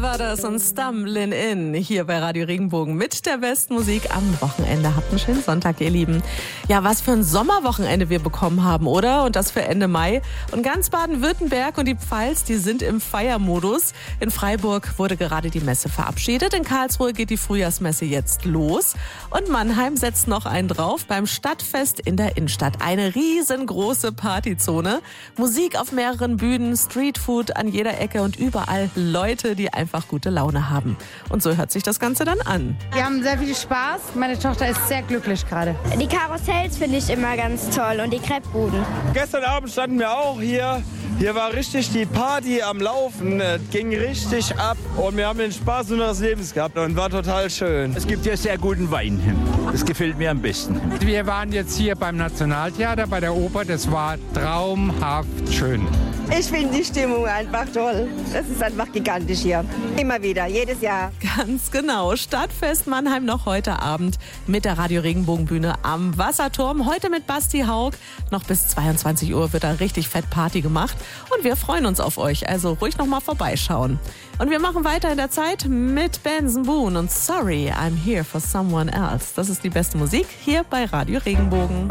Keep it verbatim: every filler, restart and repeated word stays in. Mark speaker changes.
Speaker 1: war das und Stumbling In hier bei Radio Regenbogen mit der besten Musik am Wochenende. Habt einen schönen Sonntag, ihr Lieben. Ja, was für ein Sommerwochenende wir bekommen haben, oder? Und das für Ende Mai. Und ganz Baden-Württemberg und die Pfalz, die sind im Feiermodus. In Freiburg wurde gerade die Messe verabschiedet. In Karlsruhe geht die Frühjahrsmesse jetzt los. Und Mannheim setzt noch einen drauf beim Stadtfest in der Innenstadt. Eine riesengroße Partyzone. Musik auf mehreren Bühnen, Streetfood an jeder Ecke und überall Leute, die einfach gute Laune haben. Und so hört sich das Ganze dann an.
Speaker 2: Wir haben sehr viel Spaß. Meine Tochter ist sehr glücklich gerade.
Speaker 3: Die Karussells finde ich immer ganz toll und die Kreppbuden.
Speaker 4: Gestern Abend standen wir auch hier. Hier war richtig die Party am Laufen. Es ging richtig ab und wir haben den Spaß unseres Lebens gehabt und war total schön.
Speaker 5: Es gibt hier sehr guten Wein. Das gefällt mir am besten.
Speaker 6: Wir waren jetzt hier beim Nationaltheater, bei der Oper. Das war traumhaft schön.
Speaker 7: Ich finde die Stimmung einfach toll. Das ist einfach gigantisch hier. Immer wieder, jedes Jahr.
Speaker 1: Ganz genau. Stadtfest Mannheim noch heute Abend mit der Radio Regenbogenbühne am Wasserturm. Heute mit Basti Haug. Noch bis zweiundzwanzig Uhr wird da richtig fett Party gemacht. Und wir freuen uns auf euch. Also ruhig noch mal vorbeischauen. Und wir machen weiter in der Zeit mit Benson Boone und Sorry, I'm Here for Someone Else. Das ist die beste Musik hier bei Radio Regenbogen.